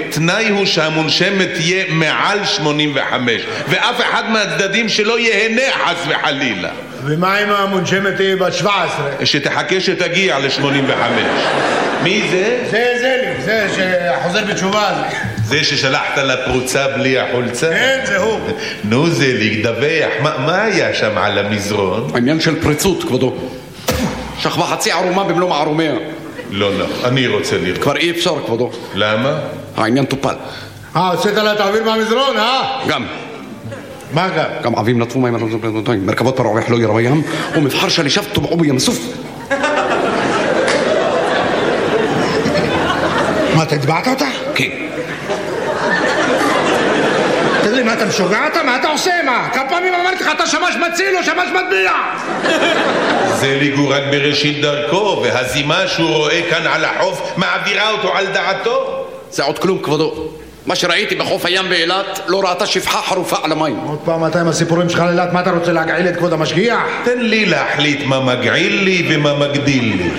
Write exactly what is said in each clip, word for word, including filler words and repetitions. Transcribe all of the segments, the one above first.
תנאי הוא שהמונשמת תהיה מעל שמונים וחמש, ואף אחד מהצדדים שלא ייהנה חס וחלילה. ומה אם המונשמת תהיה בת שבע עשרה? שתחכה שתגיע ל-שמונים וחמש. מי זה? זה זה לי, זה שחוזר בתשובה הזה. זה ששלחת לפרוצה בלי החולצה? כן, זה הוא. נו זה לי, דווח, מה, מה היה שם על המזרון? העניין של פריצות, כבודו. שכבה חצי ערומה במלוא מערומיה. לא, לא, אני רוצה לראות. כבר אי אפשר, כבודו. למה? העניין טופל. אה, הוצאת לה את האוויר מהמזרון, אה? גם. מה גם? גם עבים נטפו מים, מרכבות פרעוח לא ירו ים, ומבחר שלישב טובעו בים סוף. מה, אתה הצבעת אותה? כן. תגיד לי, מה, אתה משוגע אתה? מה אתה עושה? מה? כמה פעמים אמרתי לך, אתה שמש מציל או שמש מטביע? זה ליגו רק בראשית דרכו, והזימה שהוא רואה כאן על החוף מעבירה אותו על דעתו. זה עוד כלום, כבודו. מה שראיתי בחוף הים באילת לא ראתה שפחה חרופה על המים. עוד פעם אתה עם הסיפורים שלך לאילת, מה אתה רוצה להגעיל את כבוד המשגיח? תן לי להחליט מה מגעיל לי ומה מגדיל לי.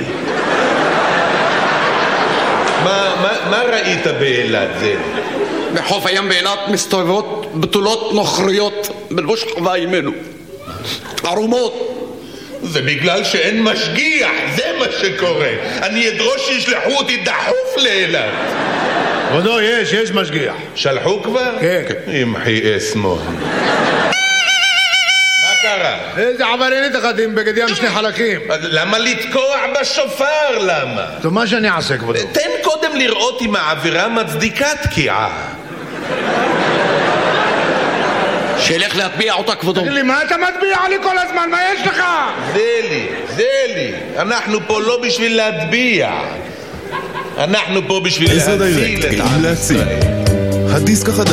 מה, מה, מה ראית באילת זה? בחוף הים באילת מסתובבות בתולות נוכריות בלבוש חווה אימנו. ערומות. זה בגלל שאין משגיח, זה מה שקורה. אני אדרוש שישלחו אותי דחוף לאילת. כבודו, יש, יש משגיח. שלחו כבר? כן. ימחי אסמו. מה קרה? איזה עבריינית אחת עם בגד ים שני חלקים. למה לתקוע בשופר? למה? טוב, מה שאני אעשה, כבודו? תן קודם לראות אם העבירה מצדיקה תקיעה. שילך להטביע אותה, כבודו. תגיד לי, מה אתה מטביע לי כל הזמן? מה יש לך? זה לי, זה לי. אנחנו פה לא בשביל להטביע. אנחנו פה בשביל להציל את עם ישראל. הדיסק החדש